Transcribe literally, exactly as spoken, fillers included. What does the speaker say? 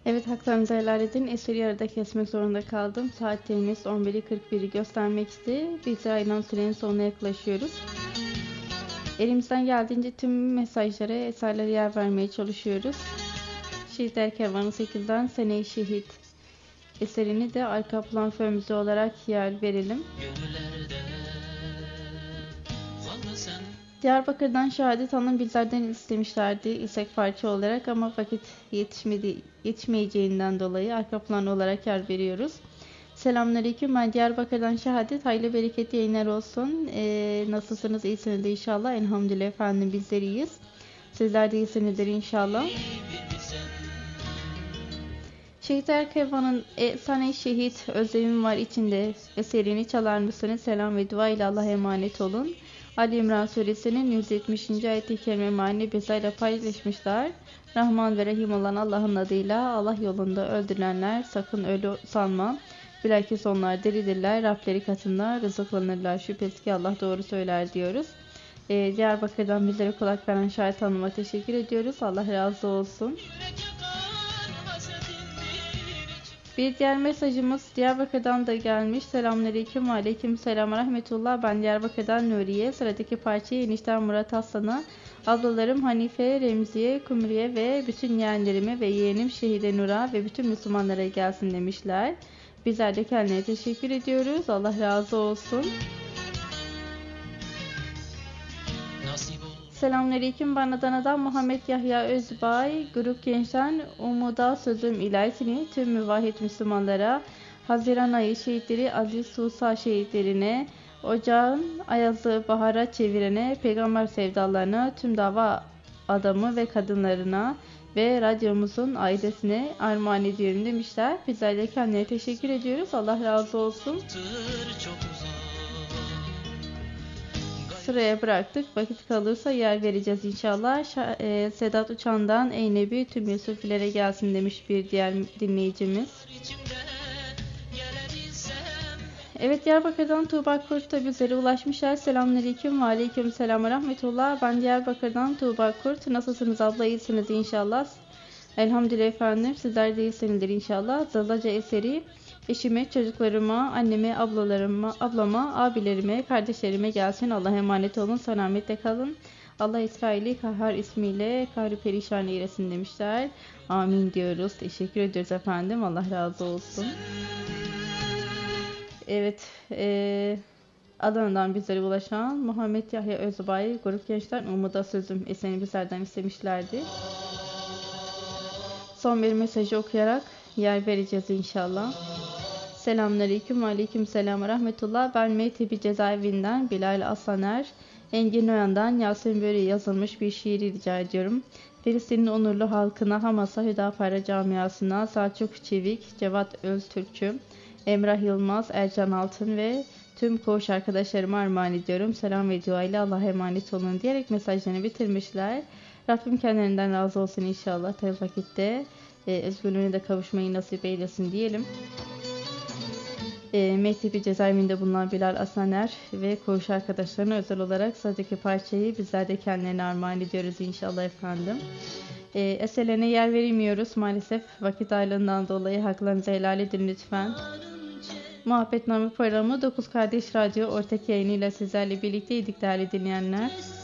Evet, haklarınızı helal edin. Eseri yarıda kesmek zorunda kaldım. Saatlerimiz on biri kırk biri göstermekte. Biz de aynen sürenin sonuna yaklaşıyoruz. Elimizden geldiğince tüm mesajlara, eserlere yer vermeye çalışıyoruz. Şehitler Kervanı sekizden Sene-i Şehit eserini de arka plan fön müziği olarak yer verelim. Diyarbakır'dan Şehadet Hanım bizlerden istemişlerdi istek parça olarak ama vakit yetişmedi, yetişmeyeceğinden dolayı arka plan olarak yer veriyoruz. Selamünaleyküm, ben Diyarbakır'dan Şehadet. Hayırlı bereketli yayınlar olsun. Ee, nasılsınız? İyisiniz inşallah. Elhamdülillah efendim, bizler iyiyiz. Sizler de iyisinizdir inşallah. Şehitler Kervan'ın e, Sene-i Şehit özlemim var içinde eserini çalar mısınız? Selam ve dua ile Allah'a emanet olun. Ali İmran Suresinin yüz yetmişinci ayet-i kerime mealini bizlerle paylaşmışlar. Rahman ve Rahim olan Allah'ın adıyla, Allah yolunda öldürülenler sakın ölü sanma. Bilakis onlar diridirler, Rableri katında rızıklanırlar. Şüphesiz ki Allah doğru söyler diyoruz. Ee, Diyarbakır'dan bizlere kulak veren Şahit Hanım'a teşekkür ediyoruz. Allah razı olsun. Bir diğer mesajımız Diyarbakır'dan da gelmiş. Selamünaleyküm ve aleykümselam rahmetullah. Ben Diyarbakır'dan Nuriye. Sıradaki parçayı enişten Murat Aslan'a, ablalarım Hanife, Remziye, Kumriye ve bütün yeğenlerime ve yeğenim Şehide Nur'a ve bütün Müslümanlara gelsin demişler. Bizler de kendine teşekkür ediyoruz. Allah razı olsun. Selamünaleyküm. Ben Adana'dan Muhammed Yahya Özbay. Grup Gençten Umuda Sözüm İlahisini tüm müvahhid Müslümanlara, Haziran ayı şehitleri Aziz Susa şehitlerine, ocağın ayazı bahara çevirene, peygamber sevdalarına, tüm dava adamı ve kadınlarına ve radyomuzun ailesine armağan ediyorum demişler. Bizler de kendine teşekkür ediyoruz. Allah razı olsun. Sıraya bıraktık. Vakit kalırsa yer vereceğiz inşallah. Şa e, Sedat Uçan'dan Ey Nebi tüm Yusufilere gelsin demiş bir diğer dinleyicimiz. Evet, Diyarbakır'dan Tuğba Kurt da bizlere ulaşmışlar. Selamünaleyküm ve aleykümselam ve rahmetullah. Ben Diyarbakır'dan Tuğba Kurt. Nasılsınız abla? İyisiniz inşallah. Elhamdülillah efendim. Sizler de iyisinizdir inşallah. Zalaca eseri eşime, çocuklarıma, anneme, ablalarıma, ablama, abilerime, kardeşlerime gelsin. Allah'a emanet olun. Selametle kalın. Allah İsrail'i Kahhar ismiyle kahri perişan eylesin demişler. Amin diyoruz. Teşekkür ediyoruz efendim. Allah razı olsun. Evet. E, Adana'dan bizlere ulaşan Muhammed Yahya Özbay, Grup Gençler Umuda Sözüm eserini bizlerden istemişlerdi. Son bir mesajı okuyarak yer vereceğiz inşallah. Selamünaleyküm ve aleykümselam ve rahmetullah. Ben Meytebi cezaevinden Bilal Aslaner. Engin Oyan'dan Yasin Böre'ye yazılmış bir şiiri rica ediyorum. Filistin'in onurlu halkına, Hamas'a, Hüdapara camiasına, Selçuk Çevik, Cevat Öztürkçü, Emrah Yılmaz, Ercan Altın ve tüm koğuş arkadaşlarıma armağan ediyorum. Selam ve dua ile Allah'a emanet olun diyerek mesajlarını bitirmişler. Rabbim kendilerinden razı olsun inşallah. Tez vakitte e, özgürlüğüne de kavuşmayı nasip eylesin diyelim. E, Mehtebi cezaevinde bulunan Bilal Aslaner ve koğuş arkadaşlarına özel olarak sıradaki parçayı bizler de kendilerine armağan ediyoruz inşallah efendim. E, eserlerine yer veremiyoruz maalesef. Vakit darlığından dolayı haklarınızı helal edin lütfen. Muhabbetname programı dokuz Kardeş Radyo ortak yayınıyla sizlerle birlikteydik değerli dinleyenler.